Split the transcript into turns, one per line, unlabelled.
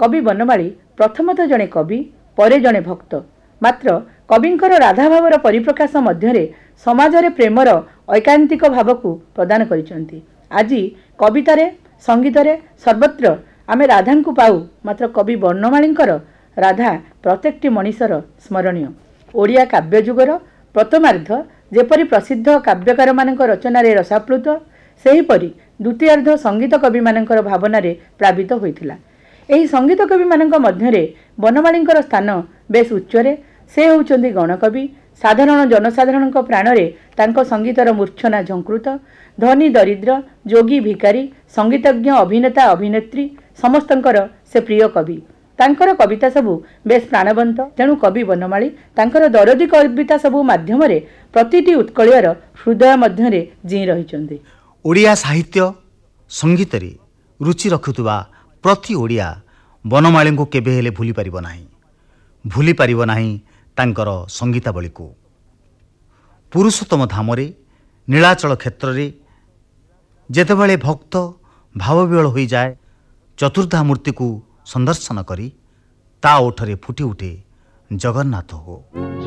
कवि बनमाली प्रथमतः जड़े कवि परे जड़े भक्त मात्र कविंकर राधा भावर परिप्रकाश मध्य समाजरे प्रेमर ऐकांतिक भाव को प्रदान करिसेंती। आज कवितारे संगीतरे सर्वत्र आमे राधा को पाऊ मात्र कवि बनमालींकर राधा प्रत्येकटी मनीषर स्मरणीय। ओडिया काव्य जुगर प्रथमार्ध जेपरी प्रसिद्ध काव्यकार मानक रचनारे रसाप्लुत सेहीपरि द्वितीयार्ध संगीत कवि मानकर भावनारे प्लावित होइथिला। एही संगीत कवि मानक मध्यरे बनमालींकर स्थान बेस उच्चरे। से होउचंदी गणकवि। साधारण जनसाधारण प्राणरे तांको संगीतर मूर्छना झंकृत। धनी दरिद्र जोगी भिकारी संगीतज्ञ अभिनेता अभिनेत्री समस्तंकर से प्रिय कवि। तांकर कविता सबू बेस प्राणवंत। तेणु कवि बनमाली तांकर दरदी कविता सबू माध्यमरे प्रतिटी उत्कलयर हृदय मध्यरे जी रहिचंदी।
ओडिया साहित्य संगीत रे रुचि रखुवा प्रति ओडिया बनमाली को केबे हेले भूली पारिबो नाही तांकर संगीतावली को। पुरुषोत्तम धामरे नीलाचल क्षेत्र रे जेतेबेले भक्त भावविहल होई जाए चतुर्धा मूर्ति को संदर्शन करी ता ओठरे फुटी उठे जगन्नाथ हो।